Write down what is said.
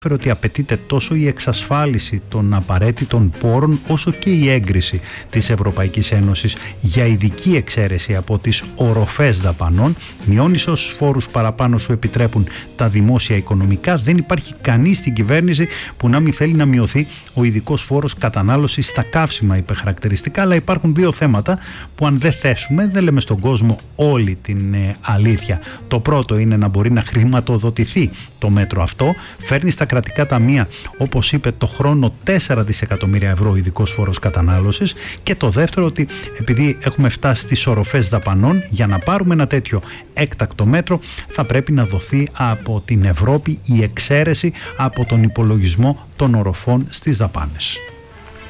ότι απαιτείται τόσο η εξασφάλιση των απαραίτητων πόρων όσο και η έγκριση της Ευρωπαϊκής Ένωσης για ειδική εξαίρεση από τις οροφές δαπανών. Μειώνεις όσους φόρους παραπάνω σου επιτρέπουν τα δημόσια οικονομικά. Δεν υπάρχει κανείς στην κυβέρνηση που να μην θέλει να μειωθεί ο ειδικός φόρος κατανάλωσης στα καύσιμα, είπε χαρακτηριστικά. Αλλά υπάρχουν δύο θέματα που αν δεν θέσουμε, δεν λέμε στον κόσμο όλη την αλήθεια. Το πρώτο είναι να μπορεί να χρηματοδοτηθεί το μέτρο αυτό. Φέρνει στα κρατικά ταμεία, όπως είπε, το χρόνο 4 δισεκατομμύρια ευρώ ειδικός φόρος κατανάλωσης. Και το δεύτερο, ότι επειδή έχουμε φτάσει στις οροφές δαπανών, για να πάρουμε ένα τέτοιο έκτακτο μέτρο θα πρέπει να δοθεί από την Ευρώπη η εξαίρεση από τον υπολογισμό των οροφών στις δαπάνες.